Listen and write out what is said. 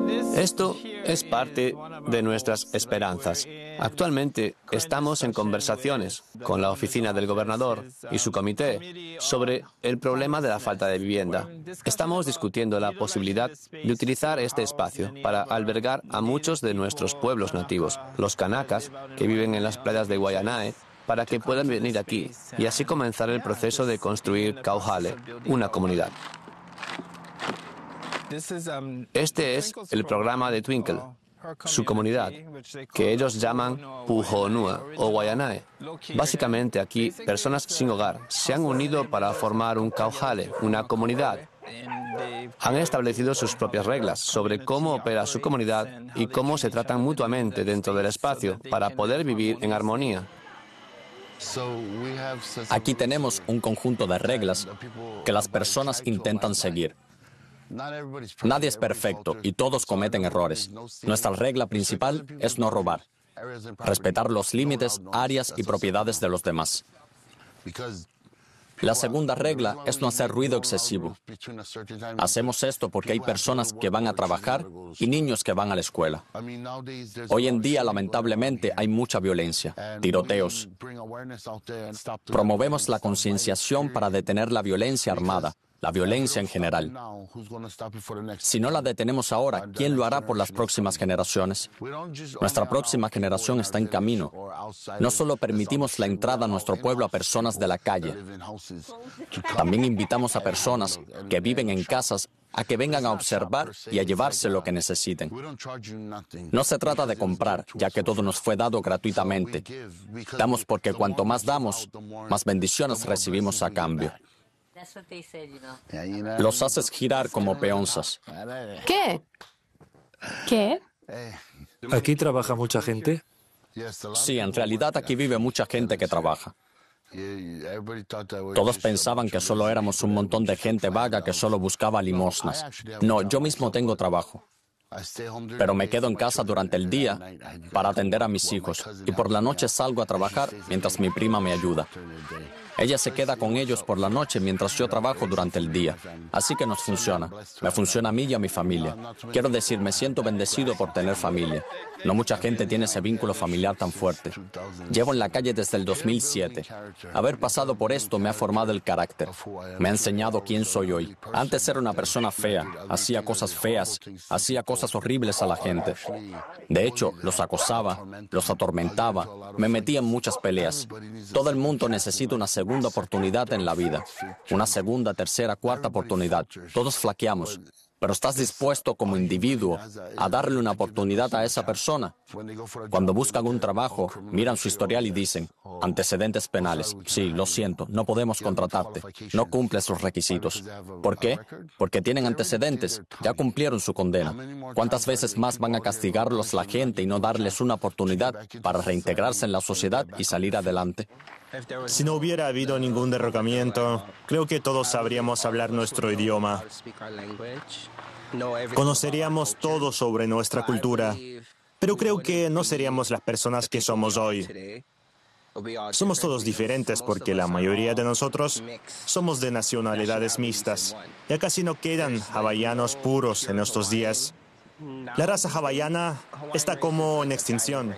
Esto es parte de nuestras esperanzas. Actualmente estamos en conversaciones con la oficina del gobernador y su comité sobre el problema de la falta de vivienda. Estamos discutiendo la posibilidad de utilizar este espacio para albergar a muchos de nuestros pueblos nativos, los kanacas, que viven en las playas de Waianae, para que puedan venir aquí y así comenzar el proceso de construir Kauhale, una comunidad. Este es el programa de Twinkle, su comunidad, que ellos llaman Puhonua o Waianae. Básicamente aquí, personas sin hogar se han unido para formar un Kauhale, una comunidad. Han establecido sus propias reglas sobre cómo opera su comunidad y cómo se tratan mutuamente dentro del espacio para poder vivir en armonía. Aquí tenemos un conjunto de reglas que las personas intentan seguir. Nadie es perfecto y todos cometen errores. Nuestra regla principal es no robar, respetar los límites, áreas y propiedades de los demás. La segunda regla es no hacer ruido excesivo. Hacemos esto porque hay personas que van a trabajar y niños que van a la escuela. Hoy en día, lamentablemente, hay mucha violencia, tiroteos. Promovemos la concienciación para detener la violencia armada, la violencia en general. Si no la detenemos ahora, ¿quién lo hará por las próximas generaciones? Nuestra próxima generación está en camino. No solo permitimos la entrada a nuestro pueblo a personas de la calle, también invitamos a personas que viven en casas a que vengan a observar y a llevarse lo que necesiten. No se trata de comprar, ya que todo nos fue dado gratuitamente. Damos porque cuanto más damos, más bendiciones recibimos a cambio. Los haces girar como peonzas. ¿Qué? ¿Qué? ¿Aquí trabaja mucha gente? Sí, en realidad aquí vive mucha gente que trabaja. Todos pensaban que solo éramos un montón de gente vaga que solo buscaba limosnas. No, yo mismo tengo trabajo. Pero me quedo en casa durante el día para atender a mis hijos y por la noche salgo a trabajar mientras mi prima me ayuda. Ella se queda con ellos por la noche mientras yo trabajo durante el día. Así que nos funciona. Me funciona a mí y a mi familia. Quiero decir, me siento bendecido por tener familia. No mucha gente tiene ese vínculo familiar tan fuerte. Llevo en la calle desde el 2007. Haber pasado por esto me ha formado el carácter. Me ha enseñado quién soy hoy. Antes era una persona fea, hacía cosas feas, hacía cosas horribles a la gente. De hecho, los acosaba, los atormentaba, me metía en muchas peleas. Todo el mundo necesita una segunda oportunidad en la vida. Una segunda, tercera, cuarta oportunidad. Todos flaqueamos. Pero ¿estás dispuesto como individuo a darle una oportunidad a esa persona? Cuando buscan un trabajo, miran su historial y dicen, antecedentes penales. Sí, lo siento, no podemos contratarte. No cumples los requisitos. ¿Por qué? Porque tienen antecedentes. Ya cumplieron su condena. ¿Cuántas veces más van a castigarlos la gente y no darles una oportunidad para reintegrarse en la sociedad y salir adelante? Si no hubiera habido ningún derrocamiento, creo que todos sabríamos hablar nuestro idioma. Conoceríamos todo sobre nuestra cultura, pero creo que no seríamos las personas que somos hoy. Somos todos diferentes porque la mayoría de nosotros somos de nacionalidades mixtas. Ya casi no quedan hawaianos puros en estos días. La raza hawaiana está como en extinción.